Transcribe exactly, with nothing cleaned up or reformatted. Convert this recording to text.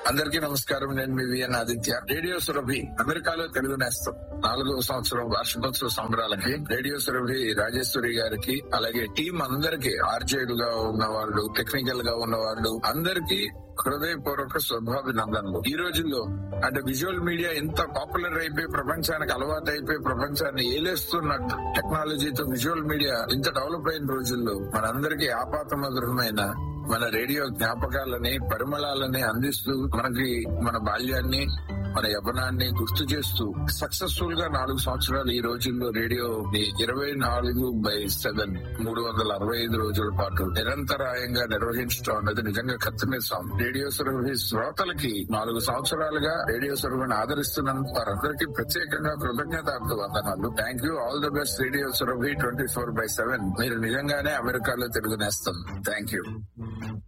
అందరికీ నమస్కారం. నేను మీ విఎన్ ఆదిత్య. రేడియో సురభి అమెరికాలో తెలుగు నేస్తం నాలుగవ సంవత్సరం వార్షికోత్సవ సంబరాలకి రేడియో సురభి రాజేశ్వరి గారికి, అలాగే టీం అందరికి, ఆర్జేలుగా ఉన్న వాళ్ళు, టెక్నికల్ గా ఉన్న వాళ్ళు అందరికీ హృదయపూర్వక శుభాభినందనలు. ఈ రోజుల్లో అంటే విజువల్ మీడియా ఎంత పాపులర్ అయిపోయి ప్రపంచానికి అలవాటు అయిపోయి ప్రపంచాన్ని ఏలేస్తున్న టెక్నాలజీతో విజువల్ మీడియా ఇంత డెవలప్ అయిన రోజుల్లో మనందరికీ ఆపాతమధురమైన మన రేడియో జ్ఞాపకాలని, పరిమళాలని అందిస్తూ మనకి మన బాల్యాన్ని, మన యవ్వనాన్ని గుర్తు చేస్తూ సక్సెస్ఫుల్ గా నాలుగు సంవత్సరాలు ఈ రోజుల్లో రేడియో ఇరవై నాలుగు బై సెవెన్ మూడు వందల అరవై ఐదు రోజుల పాటు నిరంతరాయంగా నిర్వహించడం అన్నది నిజంగా కత్తిమీసాం. రేడియో సురభి శ్రోతలకి నాలుగు సంవత్సరాలుగా రేడియో సురభిని ఆదరిస్తున్నందుకు వారందరికీ ప్రత్యేకంగా కృతజ్ఞతార్థ వందనాలు. Thank you. All the best radio Surabhi twenty four by seven. మీరు నిజంగానే అమెరికాలో తెలుగు నేస్తం. Thank you.